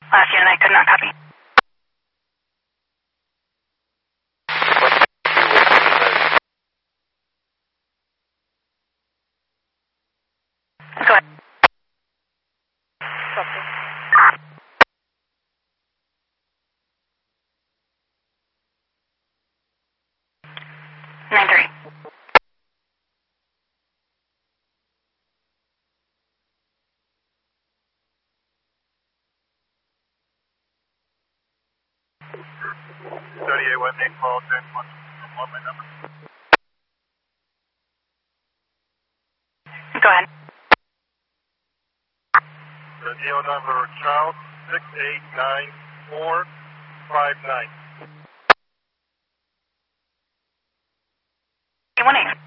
Last unit, I could not copy. Go ahead. Copy. 9-3. West Main call 10 1 my number. Go ahead. The DO number Charles 689-459. 1-8.